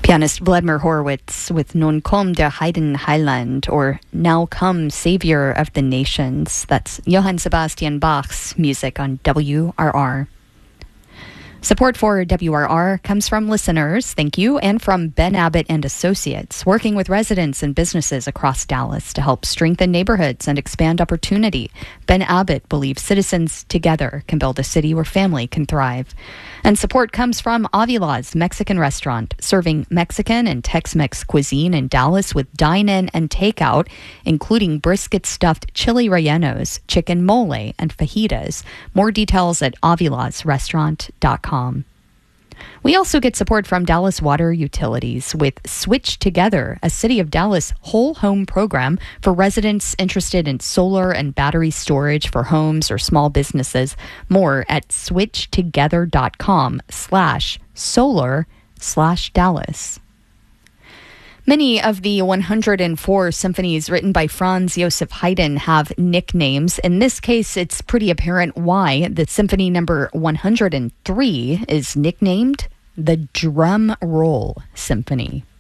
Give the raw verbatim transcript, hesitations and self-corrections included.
Pianist Vladimir Horowitz with Nun komm der Heiden Heiland, or Now Come Savior of the Nations. That's Johann Sebastian Bach's music on W R R. Support for W R R comes from listeners, thank you, and from Ben Abbott and Associates, working with residents and businesses across Dallas to help strengthen neighborhoods and expand opportunity. Ben Abbott believes citizens together can build a city where family can thrive. And support comes from Avila's Mexican restaurant, serving Mexican and Tex-Mex cuisine in Dallas with dine-in and takeout, including brisket-stuffed chili rellenos, chicken mole, and fajitas. More details at avilas restaurant dot com. We also get support from Dallas Water Utilities with Switch Together, a City of Dallas whole home program for residents interested in solar and battery storage for homes or small businesses. More at switchtogether.com slash solar slash Dallas. Many of the one hundred four symphonies written by Franz Joseph Haydn have nicknames. In this case, it's pretty apparent why. The symphony number one hundred three is nicknamed the Drum Roll Symphony.